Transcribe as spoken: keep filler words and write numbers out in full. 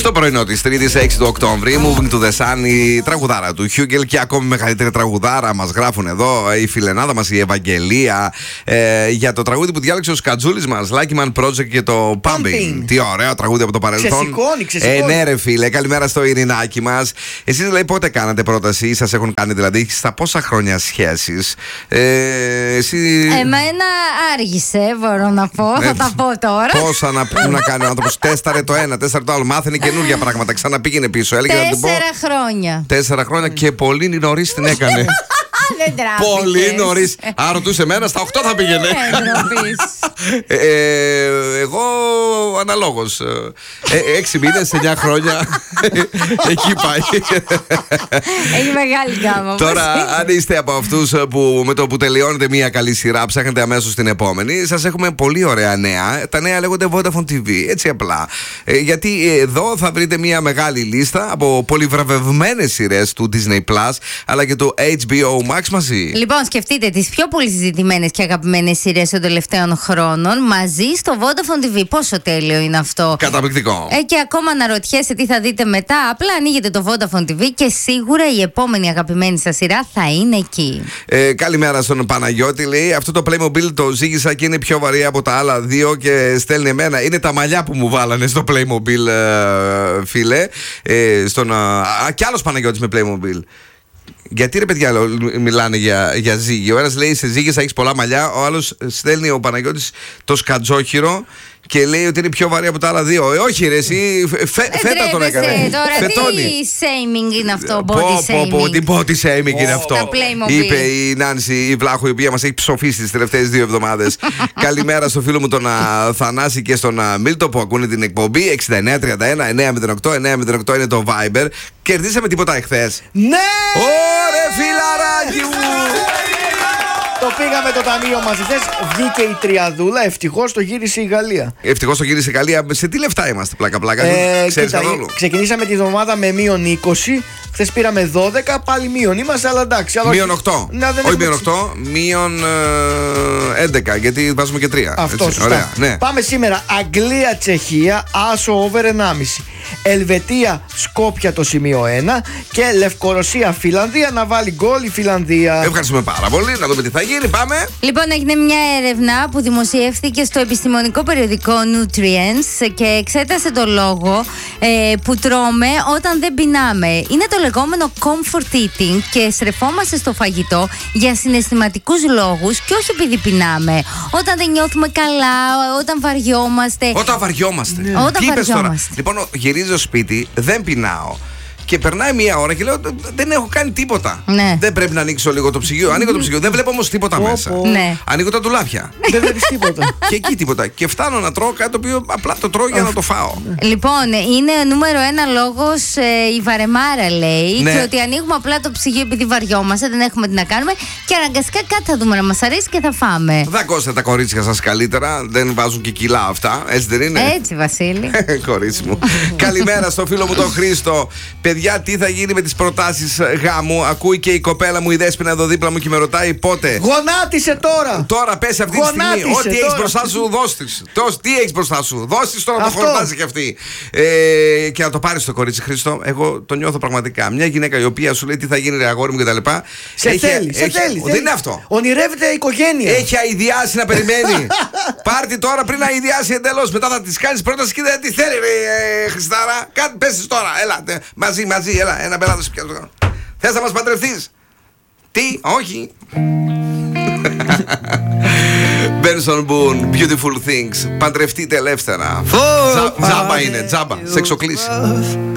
Στο πρωινό τη Τρίτη, έξι του Οκτώβρη, Moving to the Sun, η τραγουδάρα του Χιούγκελ και ακόμη μεγαλύτερη τραγουδάρα μας γράφουν εδώ, η φιλενάδα μας, η Ευαγγελία, ε, για το τραγούδι που διάλεξε ο Σκατζούλης μας, Lucky Man Project και το Pumping. Pumping. Τι ωραίο τραγούδι από το παρελθόν. Ξεσηκώνει, ξεσηκώνει. Ε, ναι, ρε φίλε, καλημέρα στο Ειρηνάκι μας. Εσείς δηλαδή πότε κάνατε πρόταση, σας έχουν κάνει δηλαδή, στα πόσα χρόνια σχέσεις? Ε, εσύ... Εμένα άργησε, μπορώ να πω, Ε, θα τα πω τώρα. Πόσα να, να κάνει ο άνθρωπος? Τέσταρε το ένα, τέσσερα το άλλο. Μάθαινε καινούργια πράγματα. Ξαναπήγαινε πίσω. Έλεγε να του πω. Τέσσερα χρόνια. Τέσσερα χρόνια και πολύ νωρίς την έκανε. Δεν τράπηκες. Πολύ νωρίς. Αν ρωτούσε εμένα, στα οκτώ θα πήγαινε. ε, ε, εγώ αναλόγως. Ε, έξι μήνες, εννιά χρόνια. Εκεί πάει. Έχει μεγάλη γκάμα. Τώρα, αν είστε από αυτούς που με το που τελειώνετε μία καλή σειρά ψάχνετε αμέσως την επόμενη, σας έχουμε πολύ ωραία νέα. Τα νέα λέγονται Vodafone τι βι. Έτσι απλά. Ε, γιατί εδώ θα βρείτε μία μεγάλη λίστα από πολυβραβευμένες σειρές του Disney Plus αλλά και του έιτς μπι ο Max μαζί. Λοιπόν, σκεφτείτε τις πιο πολύ συζητημένες και αγαπημένες σειρές των τελευταίων χρόνων μαζί στο Vodafone τι βι. Πόσο τέλειο είναι αυτό. Καταπληκτικό. Ε, και ακόμα αναρωτιέσαι τι θα δείτε μετά. Απλά ανοίγετε το Vodafone τι βι και σίγουρα η επόμενη αγαπημένη σας σειρά θα είναι εκεί. Ε, καλημέρα στον Παναγιώτη. Λέει: αυτό το Playmobil το ζήγησα και είναι πιο βαρύ από τα άλλα δύο και στέλνει εμένα. Είναι τα μαλλιά που μου βάλανε στο Playmobil, ε, φίλε. Ε, στον, α, και άλλος Παναγιώτης με Playmobil. Γιατί ρε παιδιά μιλάνε για, για ζύγι? Ο ένας λέει σε ζύγισα έχεις πολλά μαλλιά, ο άλλος στέλνει ο Παναγιώτης το σκατζόχυρο και λέει ότι είναι πιο βαρύ από τα άλλα δύο. Ε, όχι ρε, εσύ φε, ε, φέτα τον έκανε. Τώρα Φετώνει. τι shaming είναι αυτό, body πω, shaming. πω, πω, τι body shaming oh. είναι αυτό. Είπε η Νάνση η Βλάχου, η οποία μας έχει ψοφήσει τις τελευταίες δύο εβδομάδες. Καλημέρα στο φίλο μου τον uh, Θανάση και στον uh, Μίλτο που ακούνε την εκπομπή. Εξήντα εννέα τριάντα ένα εννιακόσια οκτώ εννιακόσια οκτώ είναι το Viber. Κερδίσαμε τίποτα εχθές? Ναι! Ωρε φιλαράκι μου! Το πήγαμε το ταμείο μας χθες, βγήκε η τριαδούλα, ευτυχώς το γύρισε η Γαλλία. Ευτυχώς το γύρισε η Γαλλία. Σε τι λεφτά είμαστε, πλάκα-πλάκα? Ε, Ξέρεις κοίτα, καθόλου? ξεκινήσαμε τη εβδομάδα με μείον είκοσι, χθες πήραμε δώδεκα, πάλι μείον είμαστε, αλλά εντάξει. Μείον οκτώ. Να, όχι μείον οκτώ, μείον έντεκα, γιατί βάζουμε και τρία. Αυτό έτσι, σωστά. Ωραία, ναι. Πάμε σήμερα Αγγλία-Τσεχία, άσο over ενάμιση. Ελβετία-Σκόπια το σημείο ένα και Λευκορωσία-Φιλανδία να βάλει γκολ η Φιλανδία. Ευχαριστούμε πάρα πολύ. Να δούμε τι θα γίνει. Πάμε. Λοιπόν, έγινε μια έρευνα που δημοσιεύθηκε στο επιστημονικό περιοδικό Nutrients και εξέτασε το λόγο ε, που τρώμε όταν δεν πεινάμε. Είναι το λεγόμενο comfort eating και στρεφόμαστε στο φαγητό για συναισθηματικούς λόγους και όχι επειδή πεινάμε. Όταν δεν νιώθουμε καλά, όταν βαριόμαστε. Όταν βαριόμαστε. Ναι. Όταν τι είπες τώρα? βαριόμαστε. Λοιπόν, γυρίζω σπίτι, δεν πεινάω. Και περνάει μία ώρα και λέω: δεν έχω κάνει τίποτα. Ναι. Δεν πρέπει να ανοίξω λίγο το ψυγείο. Ανοίγω το ψυγείο, δεν βλέπω όμως τίποτα μέσα. Ναι. Ανοίγω τα ντουλάπια. Δεν βλέπεις τίποτα. Και εκεί τίποτα. Και φτάνω να τρώω κάτι το οποίο απλά το τρώω για να το φάω. Λοιπόν, είναι νούμερο ένα λόγος ε, η βαρεμάρα, λέει. Ναι. Και ότι ανοίγουμε απλά το ψυγείο επειδή βαριόμαστε, δεν έχουμε τι να κάνουμε. Και αναγκαστικά κάτι θα δούμε να μας αρέσει και θα φάμε. Δακώστε τα κορίτσια σας καλύτερα. Δεν βάζουν και κιλά αυτά. Έτσι δεν είναι? Έτσι, Βασίλη. Κορίτσι μου. Καλημέρα στο φίλο μου τον Χρήστο. Παιδιά, τι θα γίνει με τις προτάσεις γάμου? Ακούει και η κοπέλα μου η Δέσποινα εδώ δίπλα μου και με ρωτάει πότε. Γονάτισε τώρα! Τώρα πες αυτή τη στιγμή. Ό,τι έχεις μπροστά σου, δώσ' της. Τι έχεις μπροστά σου, δώσ' της τώρα να το χορτάσει κι αυτή. Ε, και να το πάρεις το κορίτσι, Χρήστο. Εγώ το νιώθω πραγματικά. Μια γυναίκα η οποία σου λέει τι θα γίνει, ρε αγόρι μου κτλ. Σε έχει, θέλει, σε έχει, θέλει. Δεν είναι αυτό. Ονειρεύεται οικογένεια. Έχει αηδιάσει να περιμένει. Πάρτι τώρα πριν αηδιάσει εντελώς. Μετά θα τη κάνει πρόταση και δεν τη θέλει, ρε Χριστάρα. Κάτι πες τώρα. Έλα, μαζί, μαζί, έλα, ένα πελάτο σε πιάσω. Θες να μας παντρευτείς? Τι, όχι. Benson Boone, Beautiful Things. Παντρευτείτε ελεύθερα. Τζάμπα είναι, τζάμπα. Σεξοκλήση.